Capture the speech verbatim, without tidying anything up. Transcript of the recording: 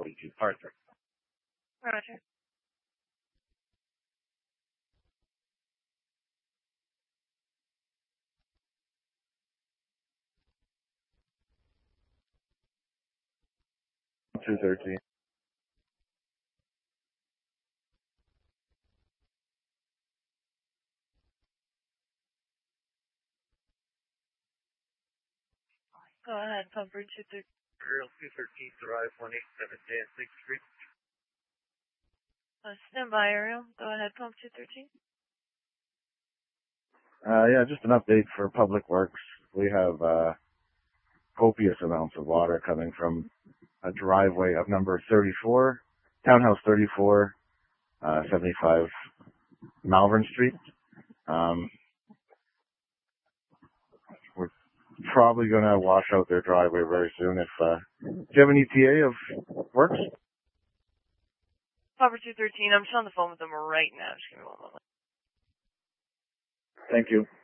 forty-two Parker. Roger. two thirteen. Go ahead, Comfort two thirteen. Girl two thirteen Drive, one eighty-seven Dan sixth Street. Uh, stand by, Ariel. Go ahead, Pump two thirteen. Uh, yeah, just an update for Public Works. We have uh, copious amounts of water coming from a driveway of number thirty-four, Townhouse thirty-four, uh, seventy-five Malvern Street. Um, we're probably going to wash out their driveway very soon. If uh, do you have an E T A of works? Comfort two thirteen. I'm just on the phone with them right now. Just give me one moment. Thank you.